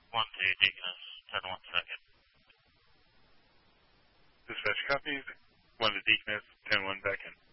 1-2 Deaconess, 10-1 second. Dispatch copies. 1 to Deaconess, 10-1 back in.